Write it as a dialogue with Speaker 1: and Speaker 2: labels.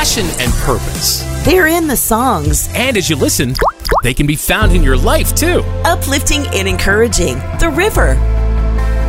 Speaker 1: passion and purpose.
Speaker 2: They're in the songs.
Speaker 1: And as you listen, they can be found in your life too.
Speaker 2: Uplifting and encouraging. The River